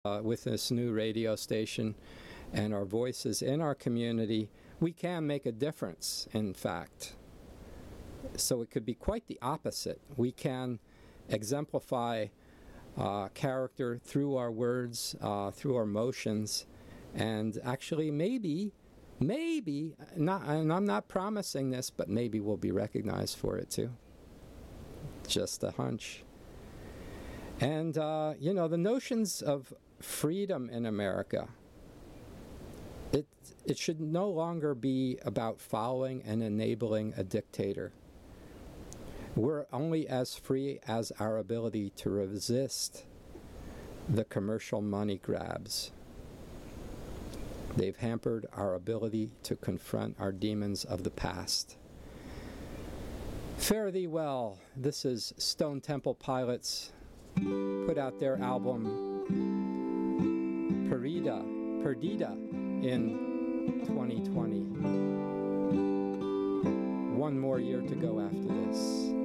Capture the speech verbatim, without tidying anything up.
uh, with this new radio station and our voices in our community, we can make a difference, in fact. So it could be quite the opposite. We can exemplify uh, character through our words, uh, through our motions, and actually maybe, maybe, not, and I'm not promising this, but maybe we'll be recognized for it too. Just a hunch. And, uh, you know, the notions of freedom in America, it, it should no longer be about following and enabling a dictator. We're only as free as our ability to resist the commercial money grabs. They've hampered our ability to confront our demons of the past. Fare thee well. This is Stone Temple Pilots. Put out their album Perdida, Perdida in twenty twenty. One more year to go after this.